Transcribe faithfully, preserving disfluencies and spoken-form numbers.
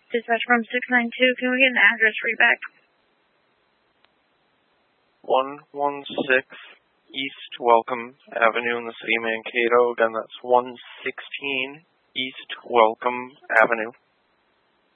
Dispatch from six nine two, can we get an address read back? one one six East Welcome Avenue in the city of Mankato. Again, that's one sixteen East Welcome Avenue.